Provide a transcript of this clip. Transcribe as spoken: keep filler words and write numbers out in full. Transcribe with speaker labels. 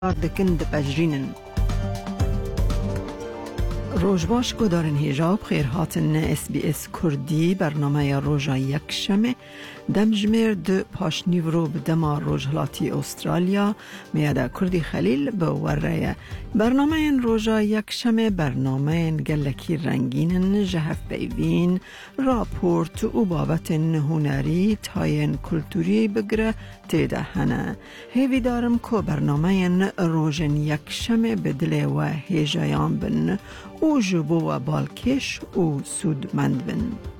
Speaker 1: دکن دپجرینن. روزباش گدارن هجاب خیر هاتن اس بی اس کردی برنامه روزا یک شمه دمجمر د پاشنیورو بدما روزهلاتی استرالیا میاده کردی خلیل به وره برنامه این روزا یک شمه برنامه گلکی رنگین جهف بیوین راپورت و بابت هنری تاین کلتوری بگره تیده هنه هیوی دارم که برنامه روزن یک شمه بدله و هیجایان بن او جبو و بالکش او سودمند بن.